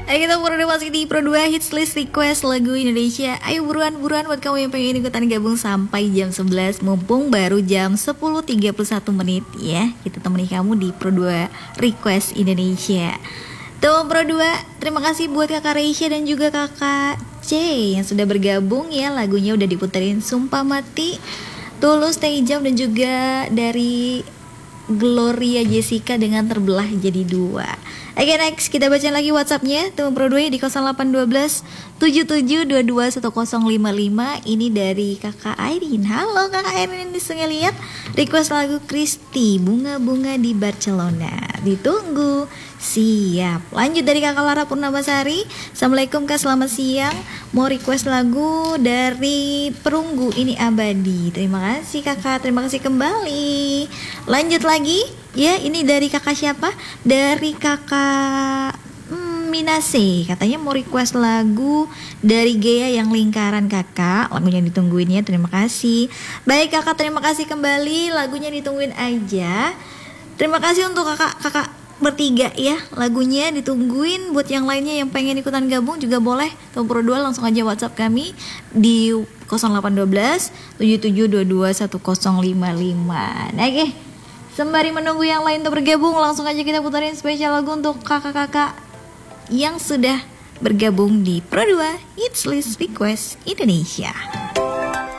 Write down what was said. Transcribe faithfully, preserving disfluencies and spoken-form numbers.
Ayo kita udah masuk di Pro dua Hits List Request lagu Indonesia. Ayo buruan-buruan buat kamu yang pengen ikutan gabung sampai jam sebelas. Mumpung baru jam sepuluh tiga puluh satu menit ya. Kita temani kamu di Pro dua Request Indonesia. Tuh Pro dua, terima kasih buat Kakak Reisha dan juga Kakak C yang sudah bergabung ya. Lagunya udah diputerin Sumpah Mati, Tulus, Teh Hijau, dan juga dari Gloria Jessica dengan Terbelah Jadi Dua. Oke, okay, next kita baca lagi WhatsAppnya teman Pro dua di nol delapan satu dua tujuh tujuh dua dua satu nol lima lima. Ini dari Kakak Airin. Halo Kakak Airin, bisa ngeliat request lagu Kristi, Bunga-Bunga di Barcelona. Ditunggu. Siap. Lanjut dari Kakak Lara Purnamasari. Assalamualaikum Kak, selamat siang. Mau request lagu dari Perunggu Ini Abadi. Terima kasih Kakak, terima kasih kembali. Lanjut lagi. Ya, ini dari Kakak siapa? Dari Kakak hmm, Minase. Katanya mau request lagu dari Gea yang Lingkaran Kakak. Lagunya ditungguin ya, terima kasih. Baik Kakak, terima kasih kembali. Lagunya ditungguin aja. Terima kasih untuk kakak-kakak bertiga ya, lagunya ditungguin. Buat yang lainnya yang pengen ikutan gabung juga boleh. Tuh Pro dua langsung aja WhatsApp kami di nol delapan satu dua tujuh tujuh dua dua satu nol lima lima. Nah, oke. Sembari menunggu yang lain untuk bergabung, langsung aja kita putarin spesial lagu untuk kakak-kakak yang sudah bergabung di Pro dua Hits List Request Indonesia.